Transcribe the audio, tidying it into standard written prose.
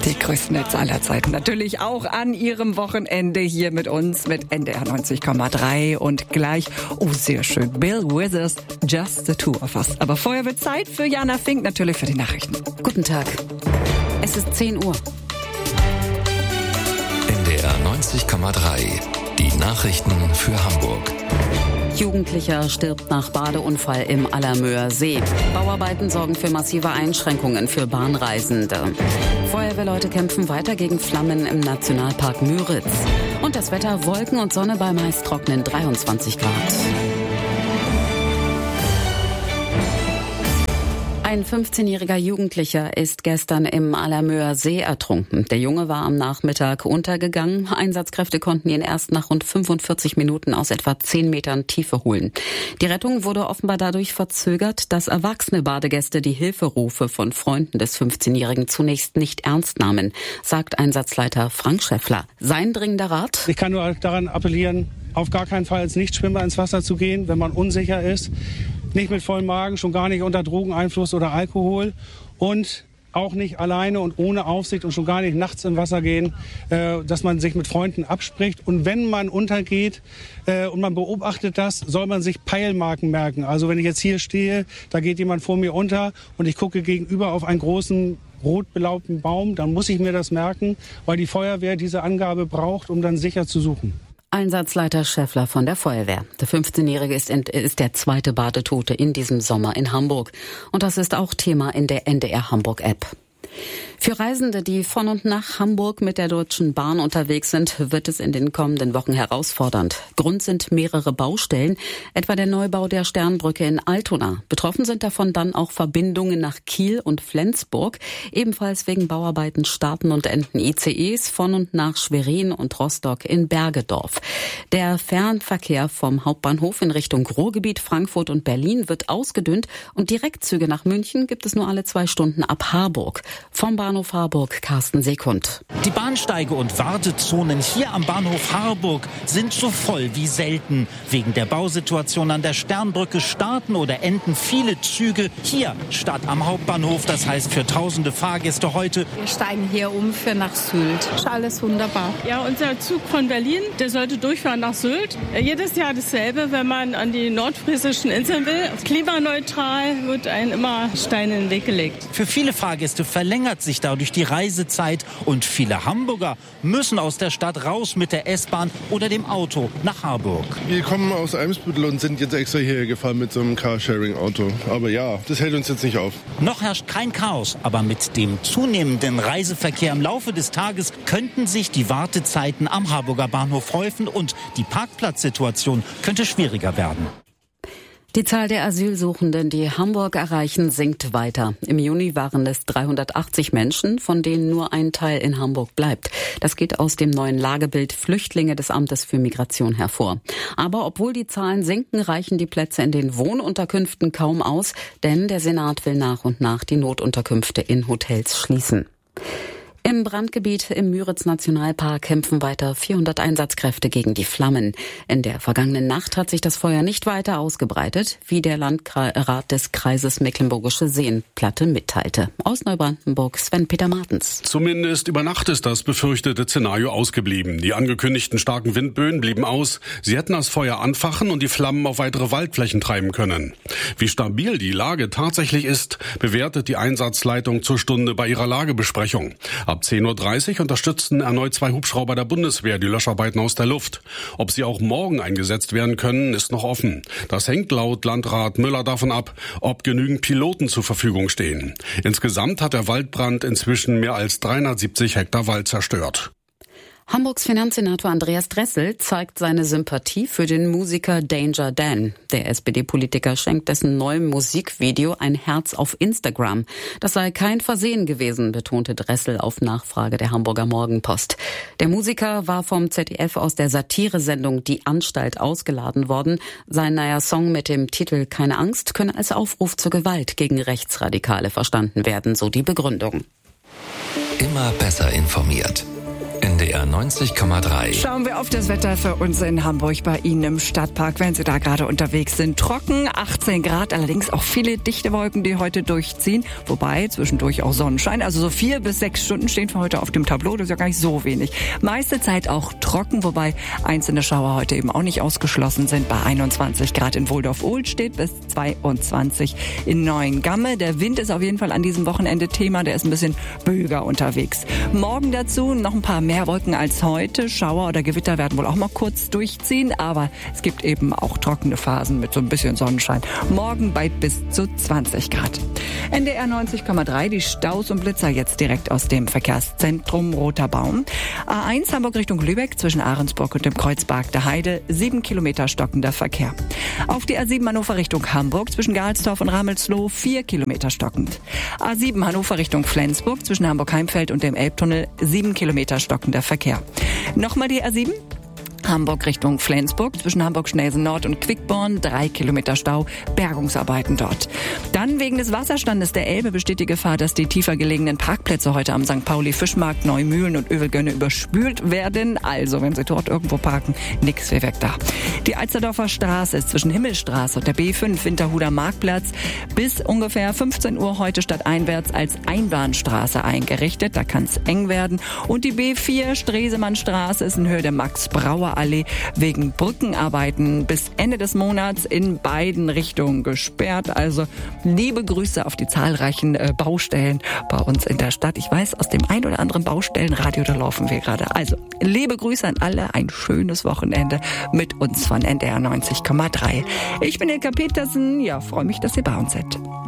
Die größten Hits aller Zeiten. Natürlich auch an Ihrem Wochenende hier mit uns mit NDR 90,3 und gleich, oh sehr schön, Bill Withers, Just the Two of Us. Aber vorher wird Zeit für Jana Fink, natürlich für die Nachrichten. Guten Tag. Es ist 10 Uhr. NDR 90,3. Die Nachrichten für Hamburg. Jugendlicher stirbt nach Badeunfall im Allermöer See. Bauarbeiten sorgen für massive Einschränkungen für Bahnreisende. Feuerwehrleute kämpfen weiter gegen Flammen im Nationalpark Müritz. Und das Wetter: Wolken und Sonne bei meist trockenen 23 Grad. Ein 15-jähriger Jugendlicher ist gestern im Allermöer See ertrunken. Der Junge war am Nachmittag untergegangen. Einsatzkräfte konnten ihn erst nach rund 45 Minuten aus etwa 10 Metern Tiefe holen. Die Rettung wurde offenbar dadurch verzögert, dass erwachsene Badegäste die Hilferufe von Freunden des 15-Jährigen zunächst nicht ernst nahmen, sagt Einsatzleiter Frank Schäffler. Sein dringender Rat: Ich kann nur daran appellieren, auf gar keinen Fall als Nichtschwimmer ins Wasser zu gehen, wenn man unsicher ist. Nicht mit vollem Magen, schon gar nicht unter Drogeneinfluss oder Alkohol und auch nicht alleine und ohne Aufsicht und schon gar nicht nachts im Wasser gehen, dass man sich mit Freunden abspricht. Und wenn man untergeht und man beobachtet das, soll man sich Peilmarken merken. Also wenn ich jetzt hier stehe, da geht jemand vor mir unter und ich gucke gegenüber auf einen großen rot belaubten Baum, dann muss ich mir das merken, weil die Feuerwehr diese Angabe braucht, um dann sicher zu suchen. Einsatzleiter Schäffler von der Feuerwehr. Der 15-Jährige ist der zweite Badetote in diesem Sommer in Hamburg. Und das ist auch Thema in der NDR Hamburg-App. Für Reisende, die von und nach Hamburg mit der Deutschen Bahn unterwegs sind, wird es in den kommenden Wochen herausfordernd. Grund sind mehrere Baustellen, etwa der Neubau der Sternbrücke in Altona. Betroffen sind davon dann auch Verbindungen nach Kiel und Flensburg. Ebenfalls wegen Bauarbeiten starten und enden ICEs von und nach Schwerin und Rostock in Bergedorf. Der Fernverkehr vom Hauptbahnhof in Richtung Ruhrgebiet, Frankfurt und Berlin wird ausgedünnt und Direktzüge nach München gibt es nur alle 2 Stunden ab Harburg. Vom Bahnhof Harburg, Carsten Sekund. Die Bahnsteige und Wartezonen hier am Bahnhof Harburg sind so voll wie selten. Wegen der Bausituation an der Sternbrücke starten oder enden viele Züge hier statt am Hauptbahnhof. Das heißt für tausende Fahrgäste heute: Wir steigen hier um für nach Sylt. Ist alles wunderbar. Ja, unser Zug von Berlin, der sollte durchfahren nach Sylt. Jedes Jahr dasselbe, wenn man an die nordfriesischen Inseln will. Klimaneutral wird einem immer Stein in den Weg gelegt. Für viele Fahrgäste verlängert sich dadurch die Reisezeit und viele Hamburger müssen aus der Stadt raus mit der S-Bahn oder dem Auto nach Harburg. Wir kommen aus Eimsbüttel und sind jetzt extra hierher gefahren mit so einem Carsharing-Auto. Aber ja, das hält uns jetzt nicht auf. Noch herrscht kein Chaos, aber mit dem zunehmenden Reiseverkehr im Laufe des Tages könnten sich die Wartezeiten am Harburger Bahnhof häufen und die Parkplatzsituation könnte schwieriger werden. Die Zahl der Asylsuchenden, die Hamburg erreichen, sinkt weiter. Im Juni waren es 380 Menschen, von denen nur ein Teil in Hamburg bleibt. Das geht aus dem neuen Lagebild Flüchtlinge des Amtes für Migration hervor. Aber obwohl die Zahlen sinken, reichen die Plätze in den Wohnunterkünften kaum aus, denn der Senat will nach und nach die Notunterkünfte in Hotels schließen. Im Brandgebiet im Müritz-Nationalpark kämpfen weiter 400 Einsatzkräfte gegen die Flammen. In der vergangenen Nacht hat sich das Feuer nicht weiter ausgebreitet, wie der Landrat des Kreises Mecklenburgische Seenplatte mitteilte. Aus Neubrandenburg Sven-Peter Martens. Zumindest über Nacht ist das befürchtete Szenario ausgeblieben. Die angekündigten starken Windböen blieben aus. Sie hätten das Feuer anfachen und die Flammen auf weitere Waldflächen treiben können. Wie stabil die Lage tatsächlich ist, bewertet die Einsatzleitung zur Stunde bei ihrer Lagebesprechung. Ab 10.30 Uhr unterstützten erneut 2 Hubschrauber der Bundeswehr die Löscharbeiten aus der Luft. Ob sie auch morgen eingesetzt werden können, ist noch offen. Das hängt laut Landrat Müller davon ab, ob genügend Piloten zur Verfügung stehen. Insgesamt hat der Waldbrand inzwischen mehr als 370 Hektar Wald zerstört. Hamburgs Finanzsenator Andreas Dressel zeigt seine Sympathie für den Musiker Danger Dan. Der SPD-Politiker schenkt dessen neuem Musikvideo ein Herz auf Instagram. Das sei kein Versehen gewesen, betonte Dressel auf Nachfrage der Hamburger Morgenpost. Der Musiker war vom ZDF aus der Satiresendung Die Anstalt ausgeladen worden. Sein neuer Song mit dem Titel Keine Angst könne als Aufruf zur Gewalt gegen Rechtsradikale verstanden werden, so die Begründung. Immer besser informiert. NDR 90,3. Schauen wir auf das Wetter für uns in Hamburg bei Ihnen im Stadtpark, wenn Sie da gerade unterwegs sind. Trocken, 18 Grad, allerdings auch viele dichte Wolken, die heute durchziehen. Wobei zwischendurch auch Sonnenschein. Also so 4 bis 6 Stunden stehen für heute auf dem Tableau. Das ist ja gar nicht so wenig. Meiste Zeit auch trocken, wobei einzelne Schauer heute eben auch nicht ausgeschlossen sind. Bei 21 Grad in Wohldorf-Ohlstedt bis 22 in Neuengamme. Der Wind ist auf jeden Fall an diesem Wochenende Thema. Der ist ein bisschen böiger unterwegs. Morgen dazu noch ein paar mehr Wolken als heute. Schauer oder Gewitter werden wohl auch mal kurz durchziehen, aber es gibt eben auch trockene Phasen mit so ein bisschen Sonnenschein. Morgen bei bis zu 20 Grad. NDR 90,3, die Staus und Blitzer jetzt direkt aus dem Verkehrszentrum Roter Baum. A1 Hamburg Richtung Lübeck zwischen Ahrensburg und dem Kreuzberg der Heide, 7 Kilometer stockender Verkehr. Auf die A7 Hannover Richtung Hamburg zwischen Galsdorf und Ramelsloh, 4 Kilometer stockend. A7 Hannover Richtung Flensburg zwischen Hamburg-Heimfeld und dem Elbtunnel, 7 Kilometer stockender Verkehr. Nochmal die A7. Hamburg Richtung Flensburg zwischen Hamburg-Schnelsen Nord und Quickborn, 3 Kilometer Stau, Bergungsarbeiten dort. Dann wegen des Wasserstandes der Elbe besteht die Gefahr, dass die tiefer gelegenen Parkplätze heute am St. Pauli Fischmarkt, Neumühlen und Övelgönne überspült werden. Also, wenn Sie dort irgendwo parken, nix wie weg da. Die Alsterdorfer Straße ist zwischen Himmelstraße und der B5 Winterhuder Marktplatz bis ungefähr 15 Uhr heute stadteinwärts als Einbahnstraße eingerichtet. Da kann es eng werden. Und die B4 Stresemannstraße ist in Höhe der Max-Brauer-Allee wegen Brückenarbeiten bis Ende des Monats in beiden Richtungen gesperrt. Also liebe Grüße auf die zahlreichen Baustellen bei uns in der Stadt. Ich weiß, aus dem ein oder anderen Baustellenradio, da laufen wir gerade. Also liebe Grüße an alle, ein schönes Wochenende mit uns von NDR 90,3. Ich bin Ilka Petersen, ja, freue mich, dass ihr bei uns seid.